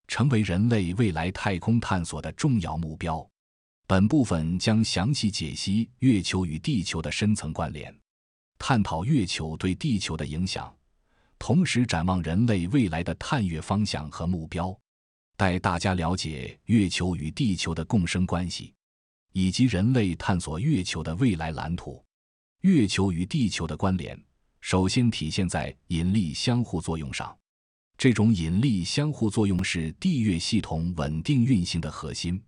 成为人类未来太空探索的重要目标。本部分将详细解析月球与地球的深层关联，探讨月球对地球的影响，同时展望人类未来的探月方向和目标，带大家了解月球与地球的共生关系，以及人类探索月球的未来蓝图。月球与地球的关联，首先体现在引力相互作用上。这种引力相互作用是地月系统稳定运行的核心。